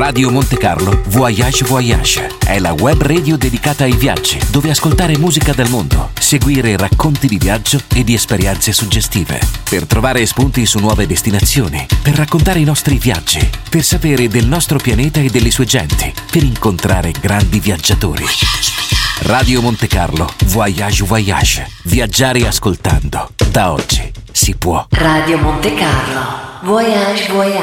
Radio Monte Carlo Voyage Voyage è la web radio dedicata ai viaggi, dove ascoltare musica dal mondo, seguire racconti di viaggio e di esperienze suggestive, per trovare spunti su nuove destinazioni, per raccontare i nostri viaggi, per sapere del nostro pianeta e delle sue genti, per incontrare grandi viaggiatori. Radio Monte Carlo Voyage Voyage. Viaggiare ascoltando. Da oggi si può. Radio Monte Carlo Voyage Voyage.